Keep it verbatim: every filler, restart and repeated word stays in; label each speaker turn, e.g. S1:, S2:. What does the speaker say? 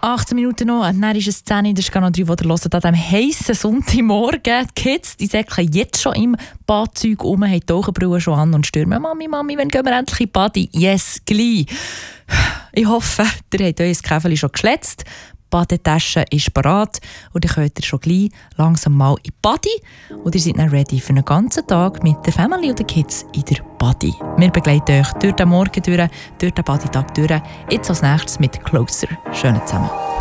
S1: achtzehn Minuten noch, dann ist es zehn Uhr, das ist noch drei, die ihr hört, an diesem heissen Sonntagmorgen. Die Kids, die säckeln jetzt schon im Badzeug rum, haben die Taucherbrille schon an und stürmen. «Mami, Mami, wann gehen wir endlich in die Badi?» «Yes, gleich!» Ich hoffe, ihr habt euer Käfeli schon geschletzt. Die Badetasche ist bereit und dann könnt ihr schon gleich langsam mal in die Badi und ihr seid dann ready für einen ganzen Tag mit der Family und den Kids in der Badi. Wir begleiten euch durch den Morgen durch, durch den Baditag durch. Jetzt als nächstes mit «Closer». Schönen zusammen.